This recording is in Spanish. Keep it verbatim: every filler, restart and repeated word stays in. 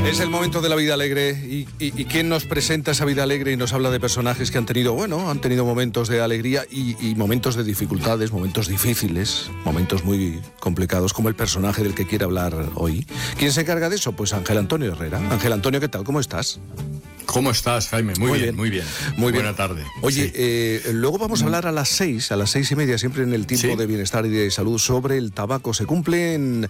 Es el momento de la vida alegre y, y, y ¿quién nos presenta esa vida alegre y nos habla de personajes que han tenido, bueno, han tenido momentos de alegría y, y momentos de dificultades, momentos difíciles, momentos muy complicados, como el personaje del que quiere hablar hoy? ¿Quién se encarga de eso? Pues Ángel Antonio Herrera. Ángel Antonio, ¿qué tal? ¿Cómo estás? ¿Cómo estás, Jaime? Muy, muy bien, bien, muy bien. Muy Buena bien. tarde. Oye, sí. eh, luego vamos a hablar a las seis, a las seis y media, siempre en el tiempo ¿Sí? de bienestar y de salud, sobre el tabaco. Se cumplen